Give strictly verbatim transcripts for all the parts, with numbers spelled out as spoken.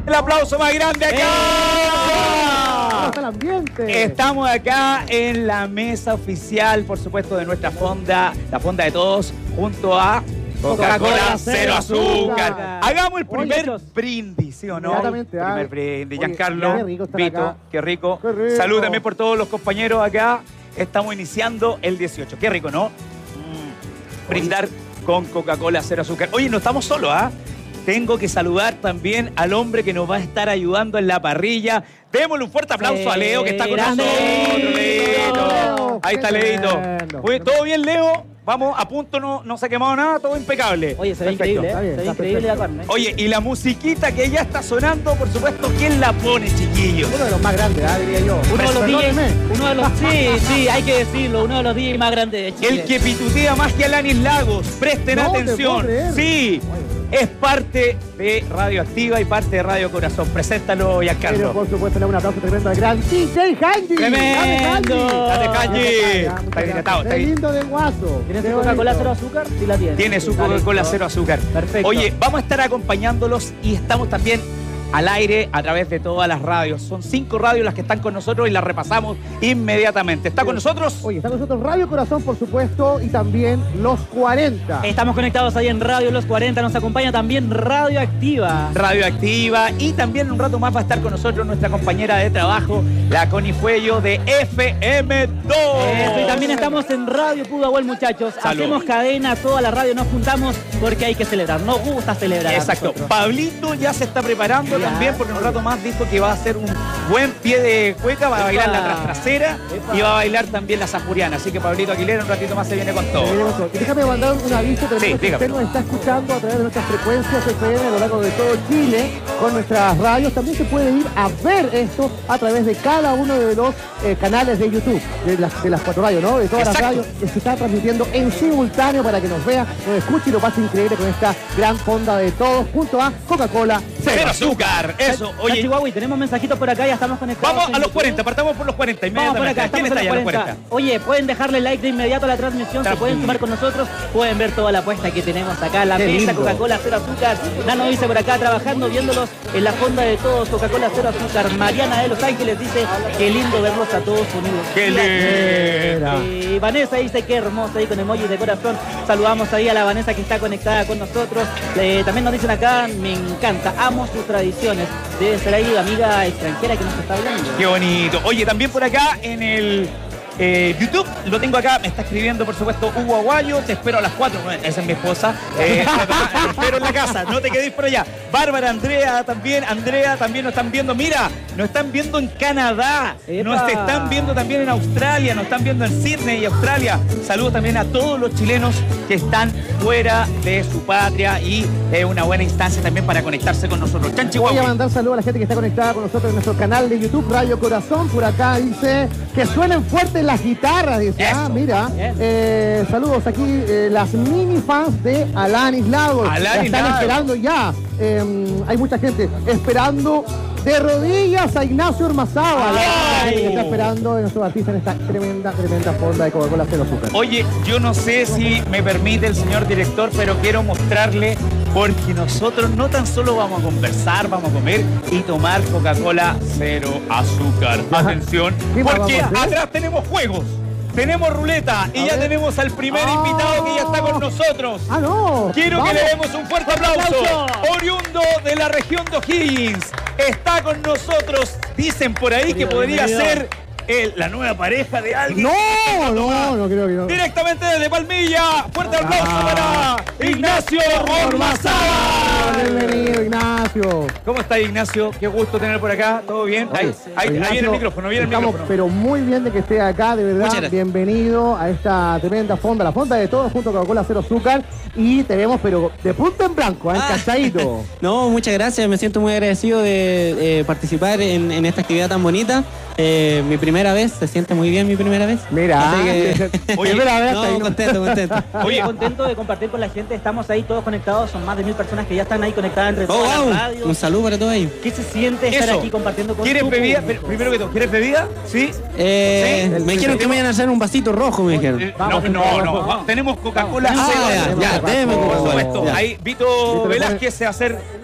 El aplauso más grande acá. ¿Cómo está el ambiente? Estamos acá en la mesa oficial, por supuesto, de nuestra fonda, la fonda de todos, junto a Coca-Cola Cero Azúcar. Hagamos el primer Oye, brindis, ¿sí o no? Inmediatamente, Primer ay. brindis. Oye, Giancarlo, qué rico estar Vito, acá. qué rico. Qué rico. Salud también por todos los compañeros acá. Estamos iniciando el dieciocho. Qué rico, ¿no? Mm, brindar con Coca-Cola Cero Azúcar. Oye, no estamos solos, ¿ah? Tengo que saludar también al hombre que nos va a estar ayudando en la parrilla. Démosle un fuerte aplauso Sí, a Leo, que está con grande. nosotros, Leito. Leo. Ahí está Qué Leito. tremendo. Oye, ¿todo bien, Leo? Vamos, a punto, no, no se ha quemado nada, todo impecable. Oye, se ve Perfecto. increíble, Está ¿eh? bien, Se ve está increíble la perfecto. carne. Oye, y la musiquita que ya está sonando, por supuesto, ¿quién la pone, chiquillos? Uno de los más grandes, ¿ah? Diría yo. Uno de los Perdóneme. D Js, uno de los, sí, sí, hay que decirlo, uno de los D Js más grandes de Chile. El que pitutea más que Alanis Lagos. Presten No te atención. puedo creer. Sí, es parte de Radio Activa y parte de Radio Corazón. Preséntalo, Pero Giancarlo. por supuesto, le damos un aplauso tremendo al gran D J Hanji. Tremendo. Dale, Hanji. Muchas Está gracias. hidratado, está Qué ahí. lindo de guaso. ¿Tiene Qué su Coca-Cola bonito. cero azúcar? Sí la tiene. Tiene su Está Coca-Cola listo. Cero Azúcar. Perfecto. Oye, vamos a estar acompañándolos y estamos también al aire a través de todas las radios. Son cinco radios las que están con nosotros y las repasamos inmediatamente. ¿Está con nosotros? Oye, está con nosotros Radio Corazón, por supuesto, y también Los cuarenta. Estamos conectados ahí en Radio Los cuarenta, nos acompaña también Radio Activa. Radioactiva, y también un rato más va a estar con nosotros nuestra compañera de trabajo, la Connie Fuello de F M dos. Eso, y también estamos en Radio Pudahuel, muchachos. Salud. Hacemos cadena, toda la radio nos juntamos porque hay que celebrar. Nos gusta celebrar. a Exacto. nosotros. Pablito ya se está preparando Ya. también, porque un rato más dijo que va a hacer un buen pie de cueca, va a bailar la tras trasera Epa. y va a bailar también la zapuriana. Así que Pablito Aguilera un ratito más se viene con todo. Y déjame mandar un aviso, pero Sí, si dígame. usted nos está escuchando a través de nuestras frecuencias F M a lo largo de todo Chile, con nuestras radios, también se puede ir a ver esto a través de cada uno de los eh, canales de YouTube, de las, de las cuatro radios, ¿no? De todas Exacto. las radios, que se está transmitiendo en simultáneo para que nos vea, nos escuche y lo pase increíble con esta gran fonda de todos, junto a Coca-Cola Cero azúcar. Eso. Oye, Oye, Chihuahua, y tenemos mensajitos por acá, ya estamos conectados. vamos en a los YouTube. cuarenta. Partamos por los cuarenta Vamos por inmediatamente. acá, ¿Quién estamos está en allá en los los cuarenta. cuarenta? Oye, pueden dejarle like de inmediato a la transmisión, se pueden sumar con nosotros, pueden ver toda la apuesta que tenemos acá en la Qué mesa, lindo. Coca-Cola Cero Azúcar. Nano dice por acá, trabajando, viéndolos en la fonda de todos, Coca-Cola Cero Azúcar. Mariana de Los Ángeles dice, qué lindo verlos a todos unidos. ¡Qué linda! Eh, Vanessa dice, qué hermosa, ahí con emojis de corazón. Saludamos ahí a la Vanessa que está conectada con nosotros. Eh, también nos dicen acá, me encanta, amo sus tradiciones. Debe ser ahí amiga extranjera que nos está hablando. Qué bonito. Oye, también por acá en el eh, YouTube, lo tengo acá, me está escribiendo, por supuesto, Hugo Aguayo. Te espero a las cuatro. Bueno, esa es mi esposa. Eh, te espero en la casa, no te quedes por allá. Bárbara, Andrea también. Andrea también nos están viendo. Mira, nos están viendo en Canadá. ¡Epa! Nos están viendo también en Australia. Nos están viendo en Sydney y Australia. Saludos también a todos los chilenos que están fuera de su patria, y es una buena instancia también para conectarse con nosotros. Chan Voy a Chihuahua. mandar saludos a la gente que está conectada con nosotros en nuestro canal de YouTube, Radio Corazón. Por acá dice que suenen fuertes las guitarras. Dice, Eso. ah, mira. Bien. Eh, saludos aquí, eh, las mini fans de Alanis Lagos. Alanis La están Lagos. esperando ya. Eh, hay mucha gente esperando de rodillas a Ignacio Ormazábal. Ay. Que está esperando de nuestro artista en esta tremenda, tremenda fonda de Coca-Cola Cero Azúcar. Oye, yo no sé si me permite el señor director, pero quiero mostrarle, porque nosotros no tan solo vamos a conversar, vamos a comer y tomar Coca-Cola Cero Azúcar. Ajá. Atención, ¿Qué más porque vamos a hacer? atrás tenemos juegos, tenemos ruleta y A ya ver. tenemos al primer Ah. invitado que ya está con nosotros. Ah, no. Quiero Vamos. que le demos un fuerte aplauso. aplauso. Oriundo de la región de O'Higgins. Está con nosotros. Dicen por ahí que Bienvenido, podría bienvenido. ser el- la nueva pareja de alguien. No, no, no creo que no. Directamente desde Palmilla. Fuerte aplauso Ah. para Ignacio Ormazábal. Bienvenido, Ignacio. ¿Cómo está, Ignacio? Qué gusto tener por acá. ¿Todo bien? Ahí, ahí- ahí Ignacio, viene el micrófono, viene el estamos, micrófono. pero muy bien de que esté acá, de Muchas verdad. gracias. Bienvenido a esta tremenda fonda, la fonda de todos junto a Coca-Cola Cero Azúcar. Y tenemos, pero de punta en blanco, ¿eh? Ah. Cachadito. No, muchas gracias. Me siento muy agradecido de eh, participar en, en esta actividad tan bonita. Eh, mi primera vez, se siente muy bien mi primera vez. Mira, Así que- Oye, primera vez hasta ahí, no, ¿no? contento, contento. Oye, Oye, contento de compartir con la gente, estamos ahí todos conectados, son más de mil personas que ya están ahí conectadas entre Oh, todas wow. las radios. Un saludo para todos ellos. ¿Qué se siente estar Eso. aquí compartiendo con ¿Quieres tu bebida? público? Pero, primero que todo, ¿quieres bebida? Sí. Eh, Sí. me dijeron que me iban a hacer un vasito rojo, me dijeron. Eh, Vamos, no, no, vamos, no. vamos. Va- Tenemos Coca-Cola Ah, Cero ya, Azúcar. ya, Por déme Por Coca-Cola. supuesto. Ya. Ahí Vito Vito le Velázquez se va a hacer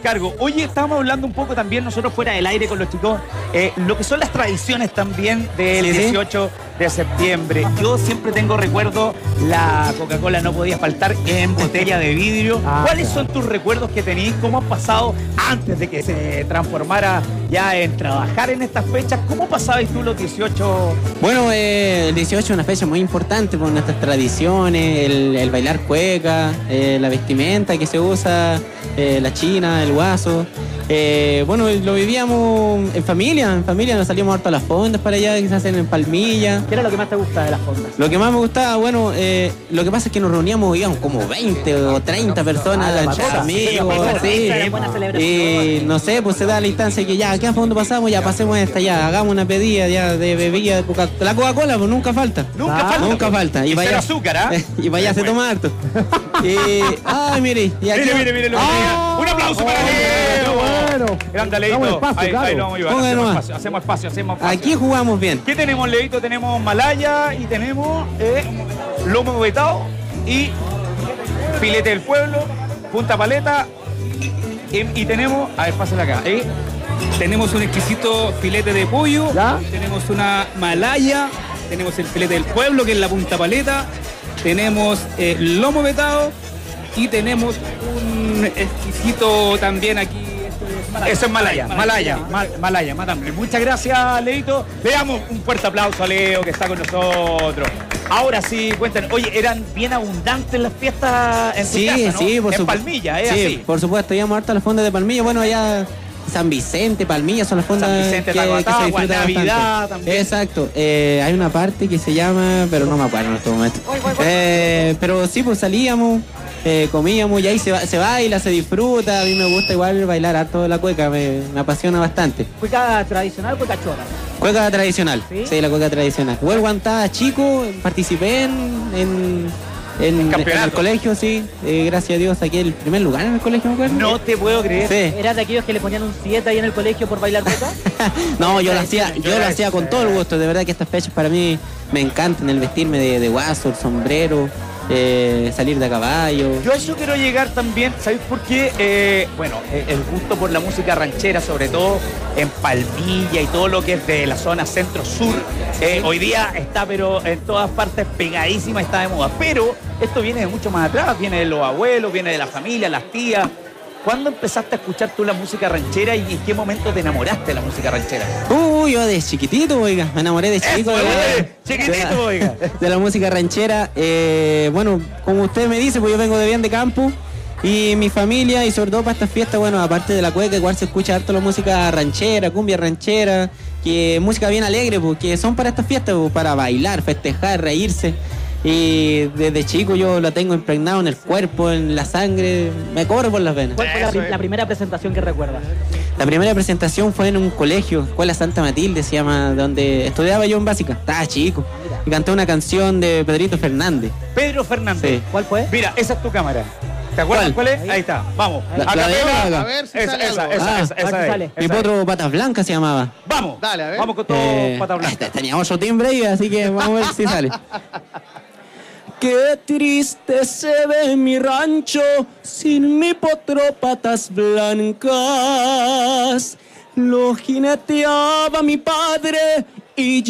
cargo. Oye, estábamos hablando un poco también nosotros fuera del aire con los chicos, eh, lo que son las tradiciones también del Sí, sí. dieciocho de septiembre. Yo siempre tengo recuerdo, la Coca-Cola no podía faltar en botella de vidrio. Ah, ¿Cuáles claro. son tus recuerdos que tenéis? ¿Cómo has pasado antes de que se transformara ya en trabajar en estas fechas? ¿Cómo pasabais tú los dieciocho? Bueno, eh, el dieciocho es una fecha muy importante por nuestras tradiciones, el, el bailar cueca, eh, la vestimenta que se usa, eh, la china, el guaso. Eh, bueno, lo vivíamos en familia, en familia nos salíamos harto a las fondas para allá, que se hacen en Palmilla. ¿Qué era lo que más te gusta de las fondas? Lo que más me gustaba, bueno, eh, lo que pasa es que nos reuníamos, íbamos como veinte o treinta personas, Ah, la entre patota. amigos, Sí, así. era buena celebración. Y no sé, pues se da la instancia que ya, ¿a qué fondo pasamos? Ya pasemos esta, ya, hagamos una pedida ya de bebida, de Coca- la Coca-Cola, pues nunca falta. Nunca Ah, falta. Nunca falta. Y, Y vaya, cero azúcar, ¿ah? y vaya se Bueno. toma harto. Y, ay, mire, y aquí, Mire, mire, mire lo que Ah, tenía. Un aplauso para oh, Leo. bueno. Grande, Damos Leito. espacio, Ahí, claro. ahí lo vamos a llevar. Ponga Hacemos nomás. espacio, hacemos espacio, hacemos espacio. aquí jugamos bien. ¿Qué tenemos, Leito? Tenemos malaya y tenemos eh, lomo vetado y filete del pueblo, punta paleta y, y tenemos, a ver, pásala acá. ¿eh? Tenemos un exquisito filete de pollo, ¿Ya? tenemos una malaya, tenemos el filete del pueblo, que es la punta paleta, tenemos eh, lomo vetado y tenemos un exquisito también aquí. esto es malaya. Eso es malaya, malaya, mal- malaya, matambre. Muchas gracias, Leito. Le damos un fuerte aplauso a Leo que está con nosotros. Ahora sí, cuéntanos. Oye, eran bien abundantes las fiestas en tu Sí, casa, ¿no? sí, por En supuesto. Palmilla, ¿eh? Sí, Así. por supuesto, íbamos harto a las fondas de Palmilla. Bueno, allá San Vicente, Palmilla son las fondas San Vicente, que, que se Tahuatahua, disfrutan Navidad bastante. también. Exacto. Eh, hay una parte que se llama, pero no me acuerdo en este momento. Eh, pero sí, pues salíamos, eh, comíamos y ahí se, va- se baila, se disfruta. A mí me gusta igual bailar harto la cueca, me, me apasiona bastante. ¿Cueca tradicional o cueca chora? Cueca tradicional, ¿Sí? sí, la cueca tradicional. Huelgo estaba chico, participé en, en, en- en campeonato. el colegio, sí. Eh, gracias a Dios saqué el primer lugar en el colegio, me acuerdo. No te puedo creer. Sí. ¿Eras de aquellos que le ponían un siete ahí en el colegio por bailar cueca? No, yo lo hacía, Yo yo lo la hacía con hice. todo el gusto. De verdad que estas fechas para mí me encantan, el vestirme de, de guaso, el sombrero, eh, salir de a caballo. Yo a eso quiero llegar también, ¿sabes por qué? Eh, bueno, eh, el gusto por la música ranchera, sobre todo en Palmilla y todo lo que es de la zona centro-sur, eh, hoy día está pero en todas partes pegadísima, está de moda. Pero esto viene de mucho más atrás, viene de los abuelos, viene de la familia, las tías. ¿Cuándo empezaste a escuchar tú la música ranchera y en qué momento te enamoraste de la música ranchera? Uh, yo de chiquitito, oiga, me enamoré de chiquito. Eso, de, la- eh, chiquitito, de la- oiga. de la música ranchera. Eh, bueno, como usted me dice, pues yo vengo de bien de campo y mi familia, y sobre todo para estas fiestas, bueno, aparte de la cueca, igual se escucha harto la música ranchera, cumbia ranchera, que música bien alegre, pues, que son para estas fiestas, pues, para bailar, festejar, reírse. Y desde chico yo la tengo impregnado en el cuerpo, en la sangre, me corre por las venas. ¿Cuál fue la, Eso pri- es. la primera presentación que recuerdas? La primera presentación fue en un colegio, Escuela Santa Matilde se llama, donde estudiaba yo en básica, estaba chico. Y canté una canción de Pedrito Fernández. Pedro Fernández. Sí. ¿Cuál fue? Mira, esa es tu cámara. ¿Te acuerdas cuál, ¿Cuál? es? Ahí está, vamos. La- A la de capela. ahora, A ver si esa, sale esa, algo. esa, Ah, esa, a ver esa si es, sale. esa Mi es. potro Patas Blancas se llamaba. Vamos, Dale, a ver. vamos con todo Eh, pata blanca. este, tenía otro timbre ahí, así que vamos a ver si sale. Qué triste se ve mi rancho sin mi potro Patas Blancas. Lo jineteaba mi padre y